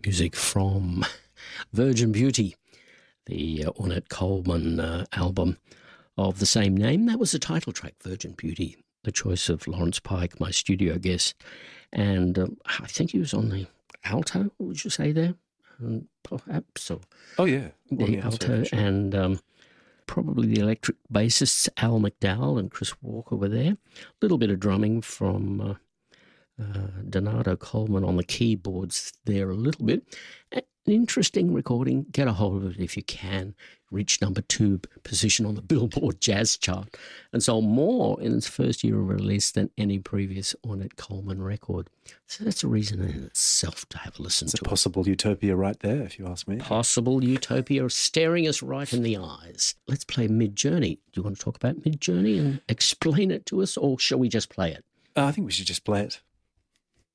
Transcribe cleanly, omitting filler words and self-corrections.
music from Virgin Beauty, the Ornette Coleman album of the same name. That was the title track, Virgin Beauty, the choice of Lawrence Pike, my studio guest. And I think he was on the alto, would you say there? Perhaps. Or oh, yeah. The alto, sure. And probably the electric bassists, Al McDowell and Chris Walker were there. A little bit of drumming from Donato Coleman on the keyboards there a little bit. An interesting recording. Get a hold of it if you can. Reached number 2 position on the Billboard Jazz Chart and sold more in its first year of release than any previous Ornette Coleman record. So that's a reason in itself to have a listen to it. It's a possible utopia right there, if you ask me. Possible utopia staring us right in the eyes. Let's play Mid-Journey. Do you want to talk about Mid-Journey and explain it to us, or shall we just play it? I think we should just play it.